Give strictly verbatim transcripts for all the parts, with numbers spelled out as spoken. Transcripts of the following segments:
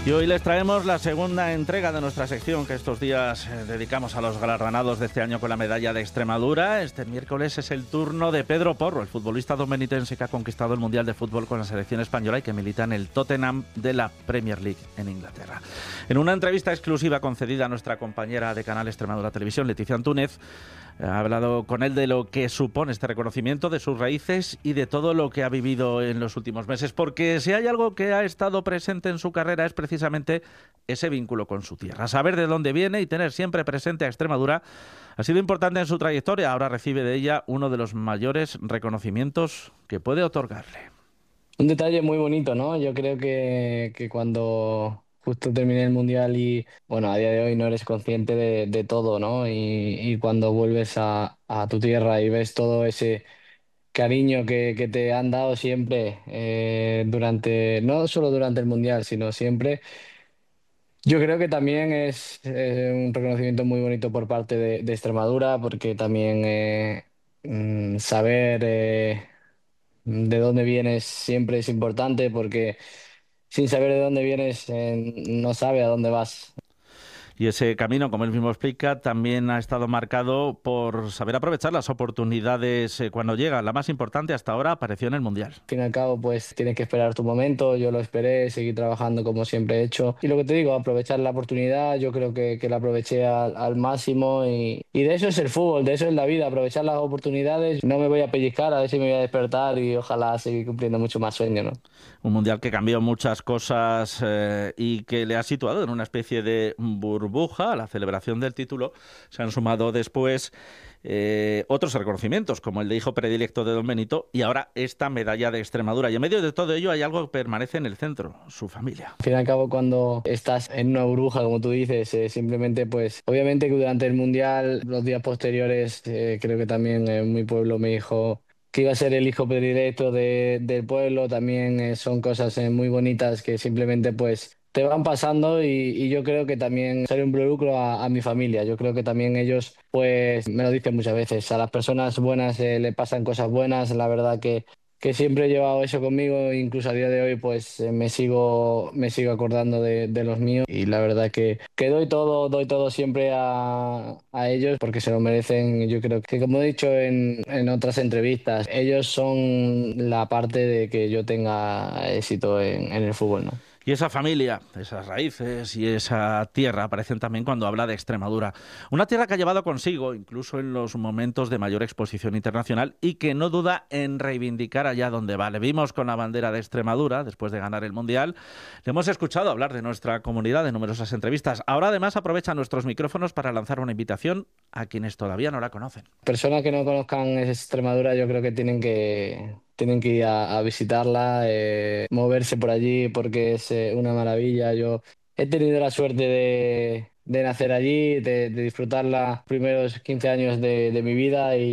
Y hoy les traemos la segunda entrega de nuestra sección que estos días eh, dedicamos a los galardonados de este año con la medalla de Extremadura. Este miércoles es el turno de Pedro Porro, el futbolista domenitense que ha conquistado el Mundial de Fútbol con la selección española y que milita en el Tottenham de la Premier League en Inglaterra. En una entrevista exclusiva concedida a nuestra compañera de Canal Extremadura Televisión, Leticia Antúnez, ha hablado con él de lo que supone este reconocimiento, de sus raíces y de todo lo que ha vivido en los últimos meses, porque si hay algo que ha estado presente en su carrera es precisamente ese vínculo con su tierra. Saber de dónde viene y tener siempre presente a Extremadura ha sido importante en su trayectoria. Ahora recibe de ella uno de los mayores reconocimientos que puede otorgarle. Un detalle muy bonito, ¿no? Yo creo que, que cuando justo terminé el Mundial y, bueno, a día de hoy no eres consciente de, de todo, ¿no? Y, y cuando vuelves a, a tu tierra y ves todo ese cariño que, que te han dado siempre eh, durante, no solo durante el Mundial, sino siempre, yo creo que también es eh, un reconocimiento muy bonito por parte de, de Extremadura, porque también eh, mm, saber eh, de dónde vienes siempre es importante, porque sin saber de dónde vienes, eh, no sabe a dónde vas. Y ese camino, como él mismo explica, también ha estado marcado por saber aprovechar las oportunidades eh, cuando llegan. La más importante hasta ahora apareció en el Mundial. Al fin y al cabo, pues tienes que esperar tu momento. Yo lo esperé, seguí trabajando como siempre he hecho. Y lo que te digo, aprovechar la oportunidad, yo creo que, que la aproveché al, al máximo. Y, y de eso es el fútbol, de eso es la vida, aprovechar las oportunidades. No me voy a pellizcar, a ver si me voy a despertar y ojalá seguir cumpliendo mucho más sueños, ¿no? Un Mundial que cambió muchas cosas eh, y que le ha situado en una especie de burbuja. A la celebración del título se han sumado después eh, otros reconocimientos, como el de hijo predilecto de Don Benito y ahora esta medalla de Extremadura. Y en medio de todo ello hay algo que permanece en el centro, su familia. Al fin y al cabo, cuando estás en una burbuja, como tú dices, eh, simplemente, pues, obviamente que durante el Mundial, los días posteriores, eh, creo que también eh, mi pueblo me dijo que iba a ser el hijo predilecto de- del pueblo. También eh, son cosas eh, muy bonitas que simplemente, pues, te van pasando y, y yo creo que también ser un involucro a, a mi familia. Yo creo que también ellos, pues, me lo dicen muchas veces. A las personas buenas eh, le pasan cosas buenas. La verdad que que siempre he llevado eso conmigo, incluso a día de hoy pues eh, me sigo, me sigo acordando de, de los míos y la verdad que, que doy todo, doy todo siempre a, a ellos porque se lo merecen. Yo creo que, como he dicho en, en otras entrevistas, ellos son la parte de que yo tenga éxito en, en el fútbol, ¿no? Y esa familia, esas raíces y esa tierra aparecen también cuando habla de Extremadura. Una tierra que ha llevado consigo, incluso en los momentos de mayor exposición internacional, y que no duda en reivindicar allá donde va. Le vimos con la bandera de Extremadura después de ganar el Mundial. Le hemos escuchado hablar de nuestra comunidad en numerosas entrevistas. Ahora además aprovecha nuestros micrófonos para lanzar una invitación a quienes todavía no la conocen. Personas que no conozcan Extremadura, yo creo que tienen que, tienen que ir a, a visitarla, eh, moverse por allí porque es eh, una maravilla. Yo he tenido la suerte de, de nacer allí, de, de disfrutar los primeros quince años de, de mi vida y,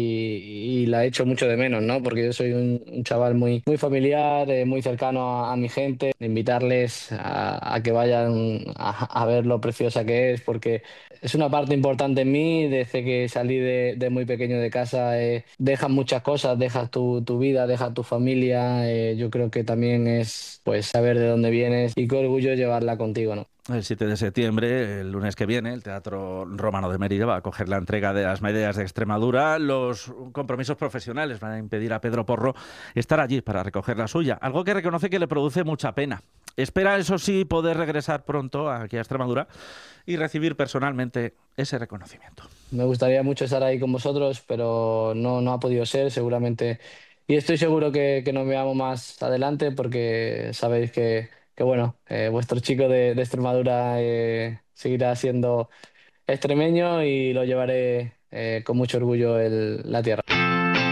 y la echo mucho de menos, ¿no? Porque yo soy un, un chaval muy, muy familiar, eh, muy cercano a, a mi gente. Invitarles a, a que vayan a, a ver lo preciosa que es, porque es una parte importante en mí. Desde que salí de, de muy pequeño de casa, eh, dejas muchas cosas, dejas tu, tu vida, dejas tu familia. Eh, yo creo que también es pues saber de dónde vienes y qué orgullo llevarla contigo, ¿no? El siete de septiembre, el lunes que viene, el Teatro Romano de Mérida va a acoger la entrega de las medallas de Extremadura. Los compromisos profesionales van a impedir a Pedro Porro estar allí para recoger la suya, algo que reconoce que le produce mucha pena. Espera, eso sí, poder regresar pronto aquí a Extremadura y recibir personalmente ese reconocimiento. Me gustaría mucho estar ahí con vosotros, pero no, no ha podido ser, seguramente. Y estoy seguro que, que nos veamos más adelante porque sabéis que, que bueno, eh, vuestro chico de, de Extremadura eh, seguirá siendo extremeño y lo llevaré eh, con mucho orgullo en la tierra.